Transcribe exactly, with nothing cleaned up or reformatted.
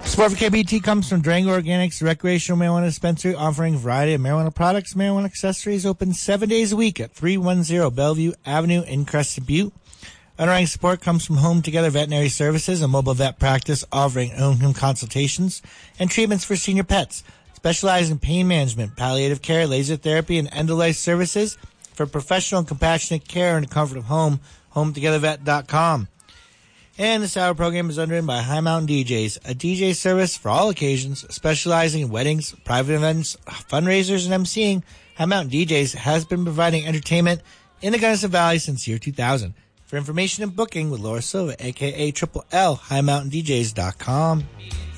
Support for K B T comes from Durango Organics, recreational marijuana dispensary offering a variety of marijuana products, marijuana accessories, open seven days a week at three ten Bellevue Avenue in Crested Butte. Underwriting support comes from Home Together Veterinary Services, a mobile vet practice offering in-home consultations and treatments for senior pets. Specializing in pain management, palliative care, laser therapy, and end-of-life services for professional and compassionate care in the comfort of home. home together vet dot com. And this hour program is underwritten by High Mountain D Js, a D J service for all occasions, specializing in weddings, private events, fundraisers, and emceeing. High Mountain D Js has been providing entertainment in the Gunnison Valley since year two thousand. For information and booking with Laura Silva, a k a Triple L, high mountain d js dot com.